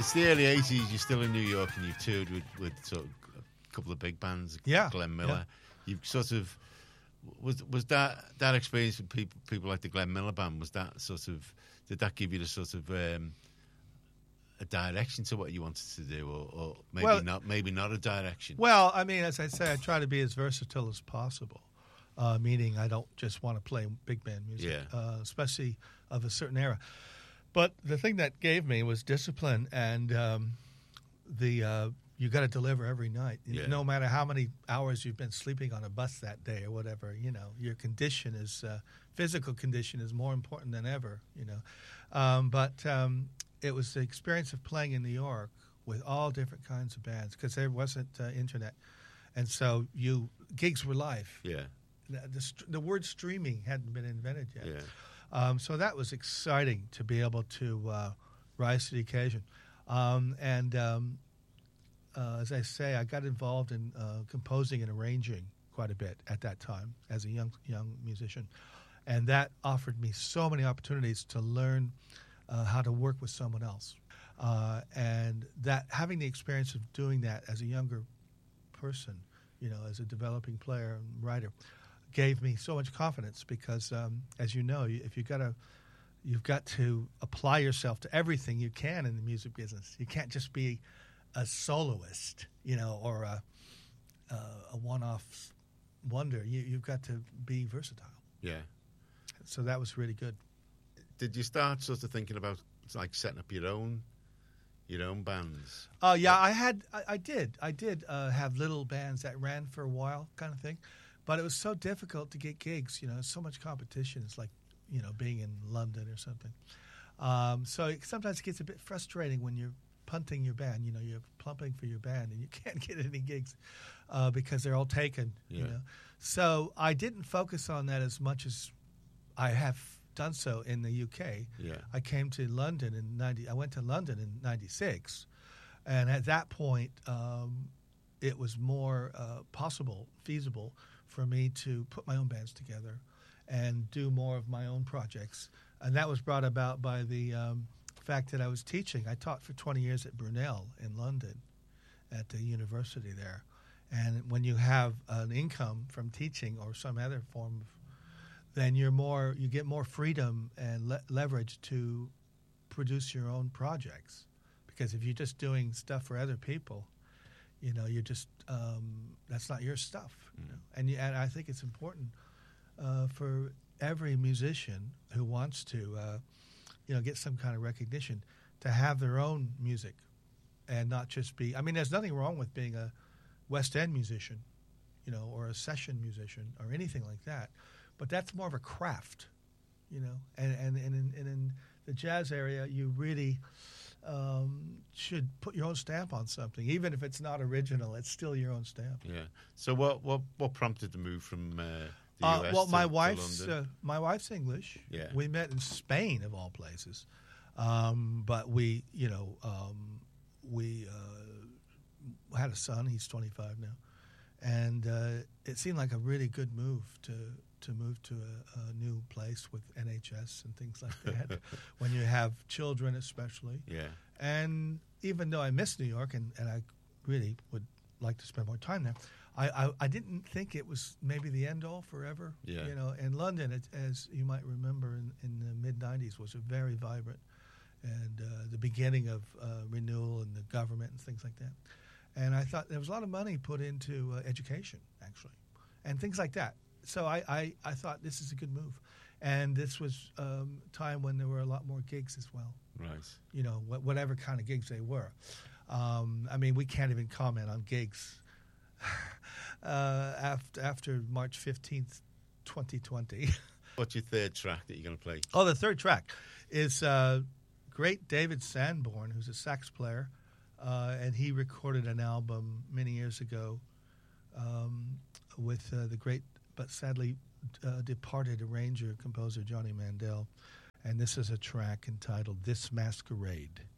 it's the early 80s, you're still in New York and you've toured with sort of a couple of big bands, Glenn Miller. You've sort of, was that experience with people like the Glenn Miller Band, was that sort of, did that give you the sort of a direction to what you wanted to do, or maybe not a direction? Well, I mean, as I say, I try to be as versatile as possible, meaning I don't just want to play big band music, especially of a certain era. But the thing that gave me was discipline, and you got to deliver every night. No matter how many hours you've been sleeping on a bus that day or whatever, your condition is physical condition is more important than ever. But it was the experience of playing in New York with all different kinds of bands, because there wasn't internet, and so gigs were live. Yeah, the word streaming hadn't been invented yet. Yeah. So that was exciting to be able to rise to the occasion. As I say, I got involved in composing and arranging quite a bit at that time as a young musician. And that offered me so many opportunities to learn how to work with someone else. And that having the experience of doing that as a younger person, as a developing player and writer, gave me so much confidence, because, as you know, you've got to apply yourself to everything you can in the music business. You can't just be a soloist, or a one-off wonder. You've got to be versatile. Yeah. So that was really good. Did you start sort of thinking about like setting up your own bands? Yeah, I did have little bands that ran for a while, kind of thing. But it was so difficult to get gigs, so much competition. It's like, being in London or something. So sometimes it gets a bit frustrating when you're punting your band. You're plumping for your band and you can't get any gigs because they're all taken. So I didn't focus on that as much as I have done so in the UK. Yeah. I came to London I went to London in '96, and at that point, it was more feasible for me to put my own bands together and do more of my own projects. And that was brought about by the fact that I was teaching. I taught for 20 years at Brunel in London at the university there. And when you have an income from teaching or some other form of, then you get more freedom and leverage to produce your own projects. Because if you're just doing stuff for other people, you're just that's not your stuff. And I think it's important for every musician who wants to, get some kind of recognition, to have their own music and not just be. I mean, there's nothing wrong with being a West End musician, or a session musician or anything like that, but that's more of a craft, And in the jazz area, you really should put your own stamp on something, even if it's not original. It's still your own stamp. Yeah. So what prompted the move from the US well, my to wife's English. Yeah. We met in Spain, of all places, but we had a son. He's 25 now, and it seemed like a really good move to move to a new place with NHS and things like that. When you have children, especially. Yeah. And even though I miss New York and I really would like to spend more time there, I didn't think it was maybe the end all forever. Yeah. And London, as you might remember, in the mid '90s, was a very vibrant, and the beginning of renewal and the government and things like that. And I thought there was a lot of money put into education, actually, and things like that. So I thought this is a good move. And this was a time when there were a lot more gigs as well. Right. Whatever kind of gigs they were. I mean, we can't even comment on gigs after March 15th, 2020. What's your third track that you're going to play? Oh, the third track is great David Sanborn, who's a sax player, and he recorded an album many years ago with the great but sadly departed arranger, composer Johnny Mandel. And this is a track entitled This Masquerade.